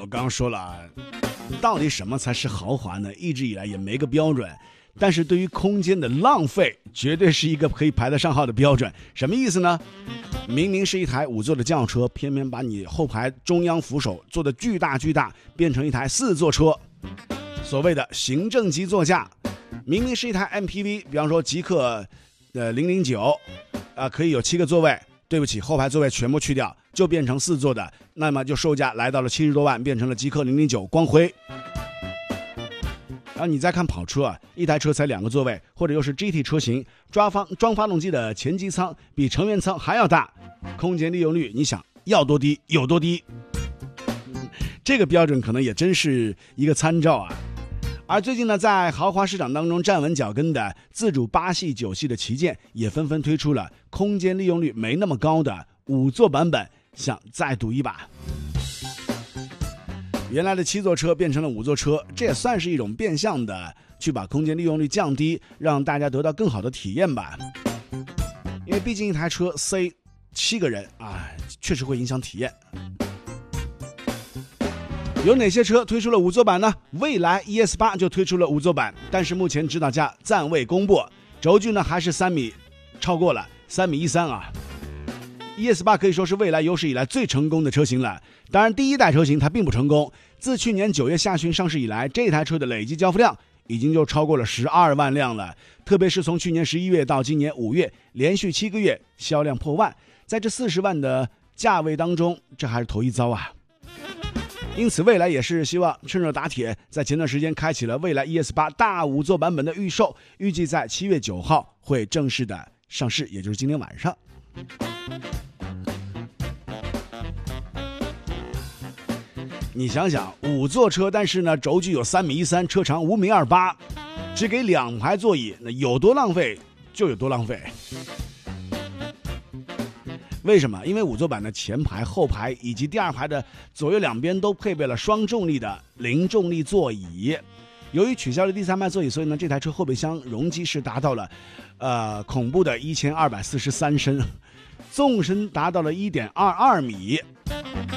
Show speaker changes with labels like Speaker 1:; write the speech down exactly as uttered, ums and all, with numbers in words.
Speaker 1: 刚刚说了啊，到底什么才是豪华呢？一直以来也没个标准。但是对于空间的浪费，绝对是一个可以排得上号的标准。什么意思呢？明明是一台五座的轿车，偏偏把你后排中央扶手做得巨大巨大，变成一台四座车，所谓的行政级座驾。明明是一台 M P V， 比方说极氪呃零零九，啊可以有七个座位，对不起，后排座位全部去掉，就变成四座的，那么就售价来到了七十多万，变成了极氪零零九光辉。然后你再看跑车啊，一台车才两个座位，或者又是 G T 车型，装发装发动机的前机舱比成员舱还要大，空间利用率你想要多低有多低，这个标准可能也真是一个参照啊。而最近呢，在豪华市场当中站稳脚跟的自主八系九系的旗舰也纷纷推出了空间利用率没那么高的五座版本，想再赌一把。原来的七座车变成了五座车，这也算是一种变相的去把空间利用率降低，让大家得到更好的体验吧。因为毕竟一台车塞七个人啊，确实会影响体验。有哪些车推出了五座版呢？蔚来 E S 八 就推出了五座版，但是目前指导价暂未公布，轴距呢还是三米，超过了三米一三啊。E S 八 可以说是蔚来有史以来最成功的车型了。当然第一代车型它并不成功，自去年九月下旬上市以来，这台车的累计交付量已经就超过了十二万辆了，特别是从去年十一月到今年五月，连续七个月销量破万，在这四十万的价位当中，这还是头一遭啊。因此蔚来也是希望趁热打铁，在前段时间开启了蔚来 E S 八 大五座版本的预售，预计在七月九号会正式的上市，也就是今天晚上。你想想，五座车，但是呢，轴距有三米一三，车长五米二八，只给两排座椅，那有多浪费就有多浪费。为什么？因为五座版的前排、后排以及第二排的左右两边都配备了双重力的零重力座椅。由于取消了第三排座椅，所以呢，这台车后备箱容积是达到了，呃，恐怖的一千二百四十三升，纵深达到了一点二二米。